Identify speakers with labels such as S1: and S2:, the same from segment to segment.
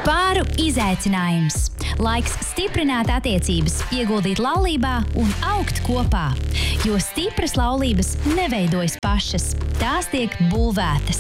S1: Pāru izaicinājums. Laiks stiprināt attiecības, ieguldīt laulībā un augt kopā. Jo stipras laulības neveidojas pašas, tās tiek būvētas.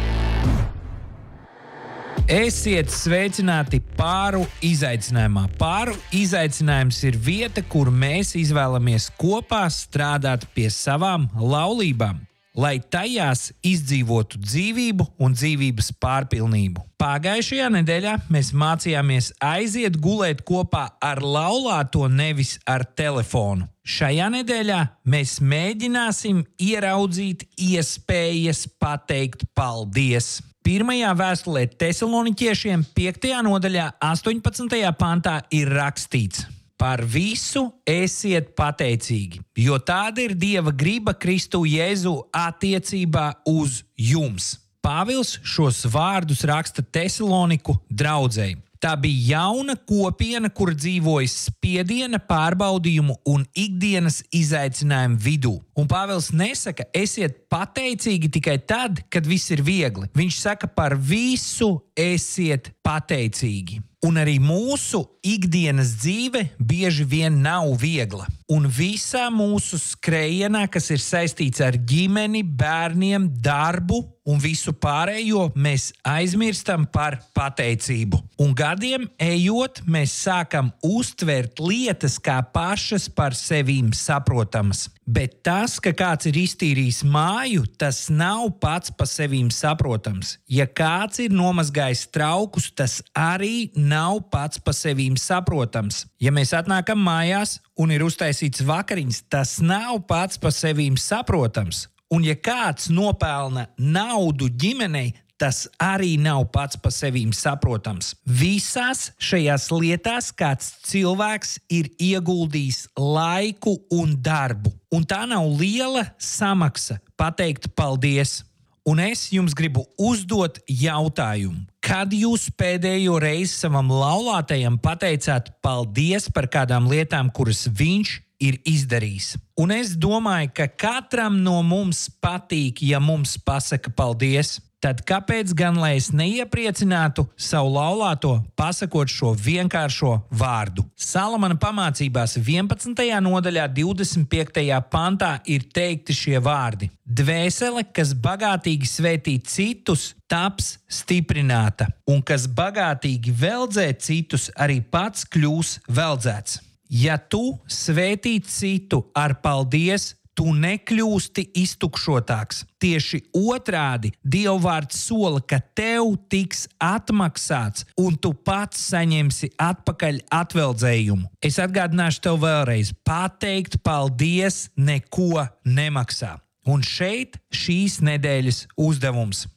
S2: Esiet sveicināti Pāru izaicinājumā. Pāru izaicinājums ir vieta, kur mēs izvēlamies kopā strādāt pie savām laulībām, lai tajās izdzīvotu dzīvību un dzīvības pārpilnību. Pagājušajā nedēļā mēs mācījāmies aiziet gulēt kopā ar laulāto, nevis ar telefonu. Šajā nedēļā mēs mēģināsim ieraudzīt iespējas pateikt paldies. Pirmajā vēstulē Tesaloniķiešiem 5. nodaļā 18. pantā ir rakstīts: Par visu esiet pateicīgi, jo tāda ir Dieva griba Kristu Jēzu attiecībā uz jums. Pāvils šos vārdus raksta Tesaloniku draudzei. Tā bija jauna kopiena, kur dzīvoja spiediena, pārbaudījumu un ikdienas izaicinājumu vidū. Un Pāvils nesaka, esiet pateicīgi tikai tad, kad viss ir viegli. Viņš saka, par visu esiet pateicīgi. Un arī mūsu ikdienas dzīve bieži vien nav viegla. Un visā mūsu skrējienā, kas ir saistīts ar ģimeni, bērniem, darbu un visu pārējo, mēs aizmirstam par pateicību. Un gadiem ejot, mēs sākam uztvert lietas kā pašas par sevīm saprotamas. Bet tas, ka kāds ir iztīrījis māju, tas nav pats par sevīm saprotams. Ja kāds ir nomazgājis traukus, tas arī nav pats par sevīm saprotams. Ja mēs atnākam mājās un ir uztaisīts vakariņas, tas nav pats par sevīm saprotams. Un ja kāds nopelna naudu ģimenei, tas arī nav pats par sevīm saprotams. Visās šajās lietās kāds cilvēks ir ieguldījis laiku un darbu. Un tā nav liela samaksa pateikt paldies. Un es jums gribu uzdot jautājumu. Kad jūs pēdējo reizi savam laulātajam pateicāt paldies par kādām lietām, kuras viņš ir izdarījis? Un es domāju, ka katram no mums patīk, ja mums pasaka paldies. Tad kāpēc gan lai es neiepriecinātu savu laulāto, pasakot šo vienkāršo vārdu? Salamana pamācībās 11. nodaļā 25. pantā ir teikti šie vārdi: Dvēsele, kas bagātīgi svētī citus, taps stiprināta, un kas bagātīgi veldzē citus, arī pats kļūs veldzēts. Ja tu svētī citu ar paldies, tu nekļūsti iztukšotāks. Tieši otrādi, Dieva vārds sola, ka tev tiks atmaksāts un tu pats saņemsi atpakaļ atveldzējumu. Es atgādināšu tev vēlreiz, pateikt paldies neko nemaksā. Un šeit šīs nedēļas uzdevums.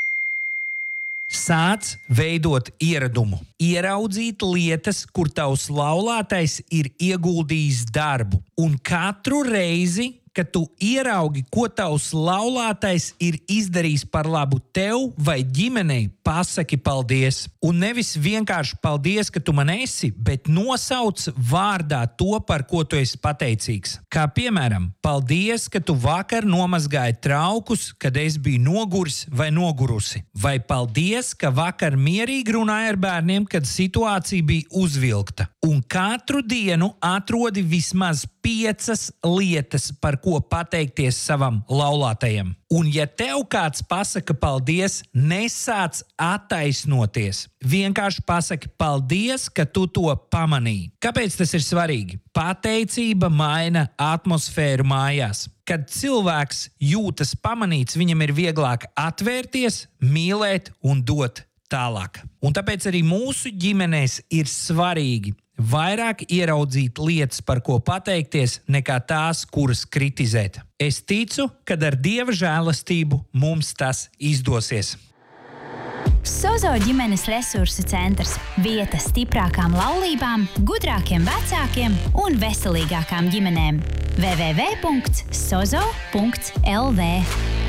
S2: Sāc veidot ieradumu. Ieraudzīt lietas, kur tavs laulātais ir ieguldījis darbu. Un katru reizi, kad tu ieraugi, ko tavs laulātais ir izdarījis par labu tev vai ģimenei, pasaki paldies. Un nevis vienkārši paldies, ka tu man esi, bet nosauc vārdā to, par ko tu esi pateicīgs. Kā piemēram, paldies, ka tu vakar nomazgāji traukus, kad es biju noguris vai nogurusi. Vai paldies, ka vakar mierīgi runāji ar bērniem, kad situācija bija uzvilkta. Un katru dienu atrodi vismaz 5 lietas, par ko pateikties savam laulātajam. Un ja tev kāds pasaka paldies, nesāc attaisnoties. Vienkārši pasaki paldies, ka tu to pamanīji. Kāpēc tas ir svarīgi? Pateicība maina atmosfēru mājās. Kad cilvēks jūtas pamanīts, viņam ir vieglāk atvērties, mīlēt un dot tālāk. Un tāpēc arī mūsu ģimenēs ir svarīgi vairāk ieraudzīt lietas, par ko pateikties, nekā tās, kuras kritizēt. Es ticu, ka ar Dieva žēlastību mums tas izdosies.
S1: Sozo ģimenes resursu centrs – vieta stiprākām laulībām, gudrākiem vecākiem un veselīgākām ģimenēm. www.sozo.lv